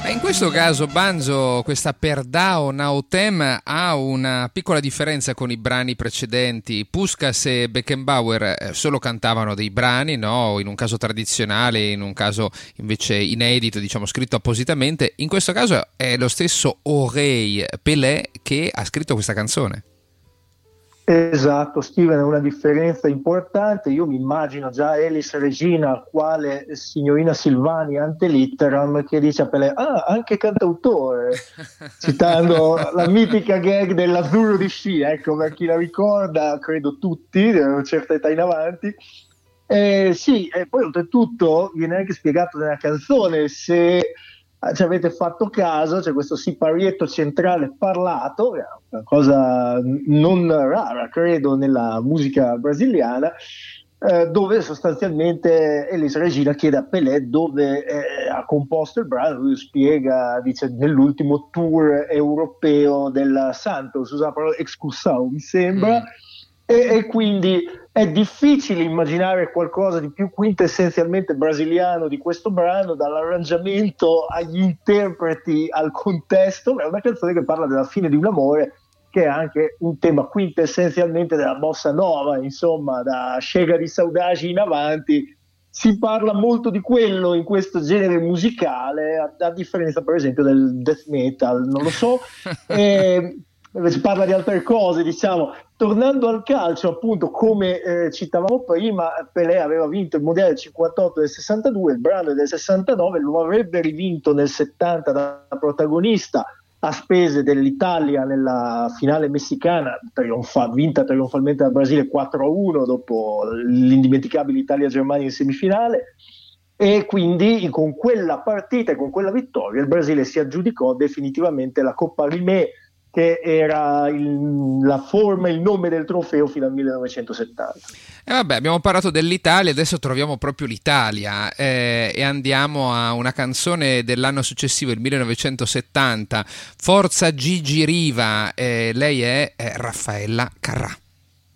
In questo caso, Banzo, questa Perdao Nautem ha una piccola differenza con i brani precedenti. Puskas e Beckenbauer solo cantavano dei brani, no? In un caso tradizionale, in un caso invece inedito, diciamo scritto appositamente. In questo caso è lo stesso Orey Pelé che ha scritto questa canzone. Esatto, Steven, è una differenza importante. Io mi immagino già Elis Regina, quale signorina Silvani ante litteram, che dice a Pelé, anche cantautore, citando la mitica gag dell'azzurro di sci, ecco, per chi la ricorda, credo tutti, da una certa età in avanti. Sì, e poi oltretutto viene anche spiegato nella canzone, se ci avete fatto caso, c'è questo siparietto centrale parlato, è una cosa non rara, credo, nella musica brasiliana, dove sostanzialmente Elis Regina chiede a Pelé dove ha composto il brano. Lui spiega, dice, nell'ultimo tour europeo del Santos, usa la parola excursão, mi sembra, e quindi è difficile immaginare qualcosa di più quintessenzialmente brasiliano di questo brano, dall'arrangiamento agli interpreti al contesto. È una canzone che parla della fine di un amore, che è anche un tema quintessenzialmente della bossa nova, insomma, da Chega di Saudade in avanti. Si parla molto di quello in questo genere musicale, a differenza per esempio del death metal, non lo so. Si parla di altre cose, diciamo. Tornando al calcio, appunto, come citavamo prima, Pelé aveva vinto il mondiale del 58 e del 62, il brano è del 69, lo avrebbe rivinto nel 70 da protagonista a spese dell'Italia nella finale messicana, vinta trionfalmente dal Brasile 4-1 dopo l'indimenticabile Italia-Germania in semifinale. E quindi con quella partita e con quella vittoria il Brasile si aggiudicò definitivamente la Coppa Rimè, che era la forma, il nome del trofeo fino al 1970. E vabbè, abbiamo parlato dell'Italia, adesso troviamo proprio l'Italia e andiamo a una canzone dell'anno successivo, il 1970, Forza Gigi Riva, lei è Raffaella Carrà.